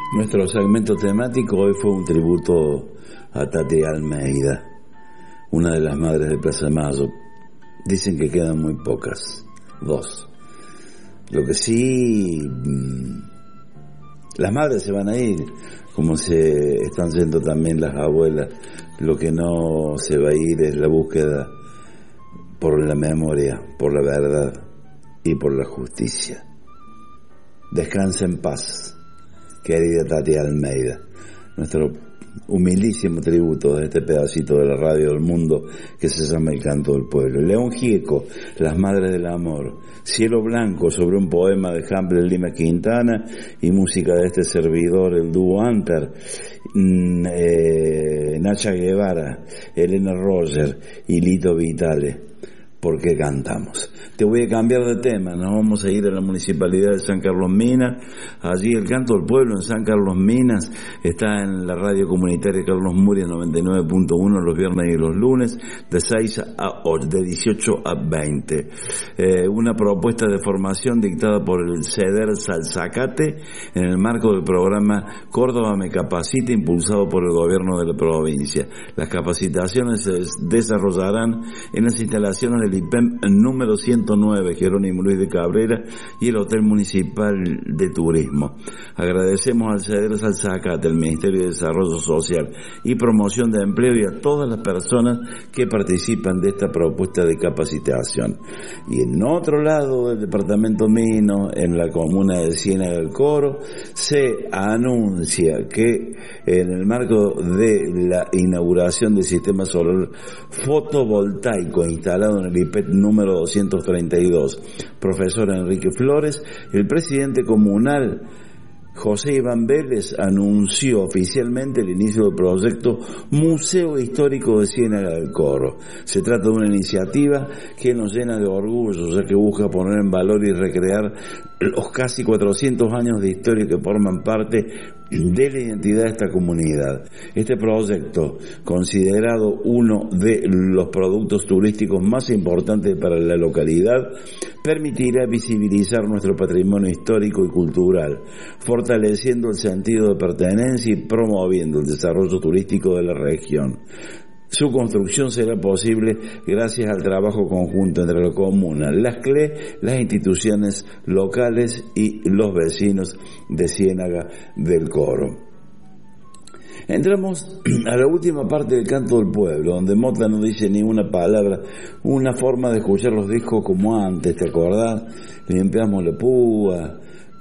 Nuestro segmento temático hoy fue un tributo a Tati Almeida, una de las madres de Plaza de Mayo. Dicen que quedan muy pocas, 2. Lo que sí, las madres se van a ir, como se están yendo también las abuelas. Lo que no se va a ir es la búsqueda por la memoria, por la verdad y por la justicia. Descansa en paz, querida Tati Almeida. Nuestro humildísimo tributo de este pedacito de la radio del mundo que se llama El Canto del Pueblo. León Gieco, Las Madres del Amor. Cielo Blanco, sobre un poema de Hamlet Lima Quintana y música de este servidor, el dúo Antar. Nacha Guevara, Elena Roger y Lito Vitale. ¿Por qué cantamos? Te voy a cambiar de tema, nos vamos a ir a la Municipalidad de San Carlos Minas. Allí El Canto del Pueblo en San Carlos Minas está en la radio comunitaria Carlos Muria 99.1 los viernes y los lunes de 6 a 8, de 18 a 20. Una propuesta de formación dictada por el CEDER Salzacate en el marco del programa Córdoba Me Capacita, impulsado por el gobierno de la provincia. Las capacitaciones se desarrollarán en las instalaciones del IPEM número 109, Jerónimo Luis de Cabrera, y el Hotel Municipal de Turismo. Agradecemos al CEDER Salzacate, al Ministerio de Desarrollo Social y Promoción de Empleo y a todas las personas que participan de esta propuesta de capacitación. Y en otro lado del departamento Minos, en la comuna de Ciénaga del Coro, se anuncia que en el marco de la inauguración del sistema solar fotovoltaico instalado en el IPET número 232, profesor Enrique Flores, el presidente comunal José Iván Vélez anunció oficialmente el inicio del proyecto Museo Histórico de Ciénaga del Coro. Se trata de una iniciativa que nos llena de orgullo, ya que busca poner en valor y recrear los casi 400 años de historia que forman parte de la identidad de esta comunidad. Este proyecto, considerado uno de los productos turísticos más importantes para la localidad, permitirá visibilizar nuestro patrimonio histórico y cultural, fortaleciendo el sentido de pertenencia y promoviendo el desarrollo turístico de la región. Su construcción será posible gracias al trabajo conjunto entre la comuna, las CLE, las instituciones locales y los vecinos de Ciénaga del Coro. Entramos a la última parte del Canto del Pueblo, donde Mota no dice ni una palabra, una forma de escuchar los discos como antes, ¿te acordás? Limpiamos la púa,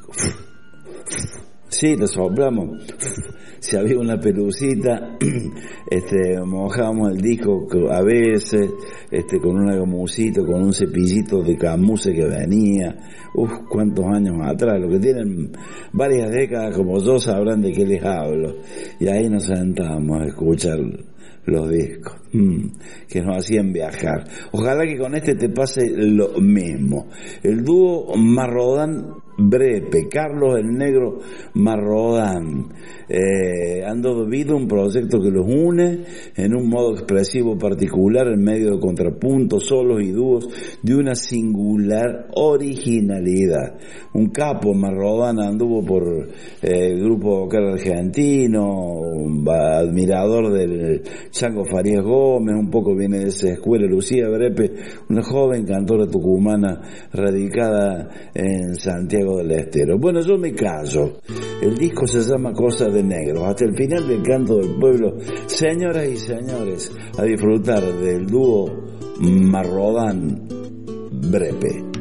sí, te soplamos, si había una pelucita, mojábamos el disco a veces, con una gamusita, con un cepillito de camuse que venía, cuántos años atrás. Los que tienen varias décadas como yo sabrán de qué les hablo. Y ahí nos sentamos a escuchar los discos que nos hacían viajar. Ojalá que con este te pase lo mismo. El dúo Marrodán Brepe, Carlos el Negro Marrodán, han vivido un proyecto que los une en un modo expresivo particular en medio de contrapuntos, solos y dúos de una singular originalidad. Un capo, Marrodán, anduvo por el grupo vocal argentino, admirador del Chango Farías Gómez, un poco viene de esa escuela. Lucía Brepe, una joven cantora tucumana radicada en Santiago del Estero. Bueno, yo me callo. El disco se llama Cosas de Negro. Hasta el final del Canto del Pueblo, señoras y señores, a disfrutar del dúo Marrodán Brepe.